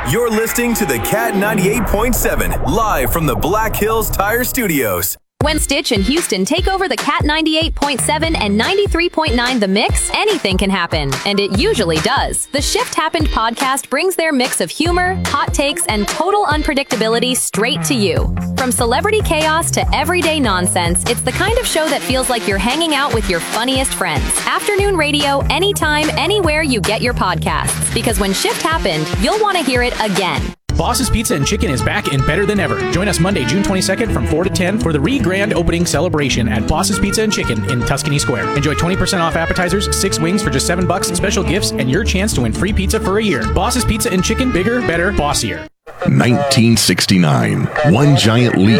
You're listening to the Cat 98.7, live from the Black Hills Tire Studios. When Stitch and Houston take over the Cat 98.7 and 93.9 The Mix, anything can happen. And it usually does. The Shift Happened podcast brings their mix of humor, hot takes, and total unpredictability straight to you. From celebrity chaos to everyday nonsense, it's the kind of show that feels like you're hanging out with your funniest friends. Afternoon radio, anytime, anywhere you get your podcasts. Because when Shift Happened, you'll want to hear it again. Boss's Pizza and Chicken is back and better than ever. Join us Monday, June 22nd from 4 to 10 for the re-grand opening celebration at Boss's Pizza and Chicken in Tuscany Square. Enjoy 20% off appetizers, 6 wings for just $7, special gifts, and your chance to win free pizza for a year. Boss's Pizza and Chicken, bigger, better, bossier. 1969, one giant leap.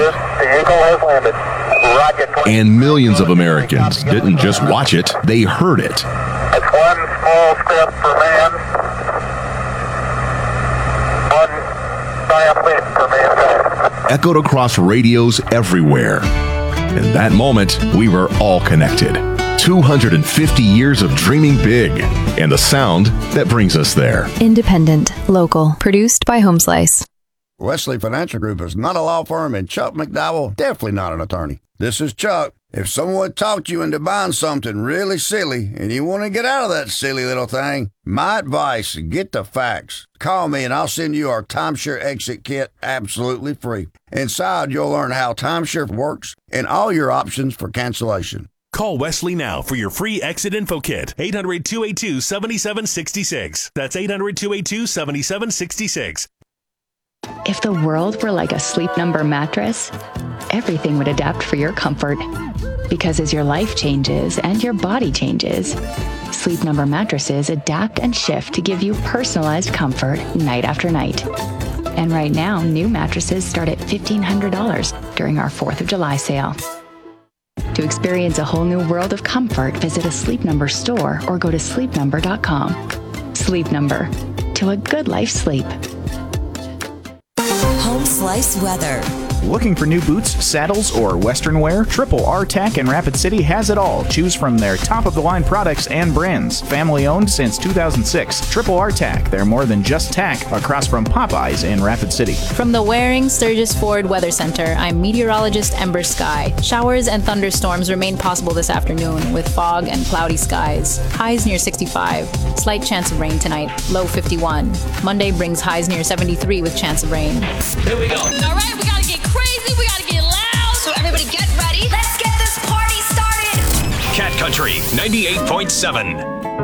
And millions of Americans didn't just watch it, they heard it. That's one small step for man, echoed across radios everywhere. In that moment, we were all connected. 250 years of dreaming big, and the sound that brings us there. Independent, local, produced by Homeslice. Wesley Financial Group is not a law firm, and Chuck McDowell definitely not an attorney. This is Chuck. If someone talked you into buying something really silly and you want to get out of that silly little thing, my advice, get the facts. Call me and I'll send you our Timeshare Exit Kit absolutely free. Inside, you'll learn how timeshare works and all your options for cancellation. Call Wesley now for your free exit info kit. 800-282-7766. That's 800-282-7766. If the world were like a Sleep Number mattress, everything would adapt for your comfort. Because as your life changes and your body changes, Sleep Number mattresses adapt and shift to give you personalized comfort night after night. And right now, new mattresses start at $1,500 during our 4th of July sale. To experience a whole new world of comfort, visit a Sleep Number store or go to sleepnumber.com. Sleep Number. To a good life sleep. Homeslice weather. Looking for new boots, saddles, or Western wear? Triple R Tack in Rapid City has it all. Choose from their top-of-the-line products and brands. Family-owned since 2006. Triple R Tack. They're more than just tack, across from Popeyes in Rapid City. From the Waring Sturgis Ford Weather Center, I'm meteorologist Ember Sky. Showers and thunderstorms remain possible this afternoon with fog and cloudy skies. Highs near 65. Slight chance of rain tonight. Low 51. Monday brings highs near 73 with chance of rain. Here we go. All right, we gotta get crazy, we gotta get loud. So everybody get ready. Let's get this party started. Cat Country 98.7.